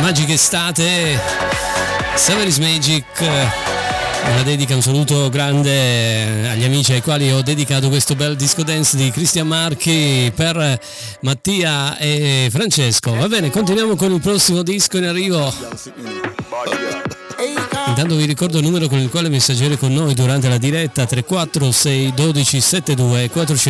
Magic Estate, Severus Magic. Una dedica, un saluto grande agli amici ai quali ho dedicato questo bel disco dance di Cristian Marchi per Mattia e Francesco. Va bene, continuiamo con il prossimo disco in arrivo. Intanto vi ricordo il numero con il quale messaggiare con noi durante la diretta: 346 12 72 400.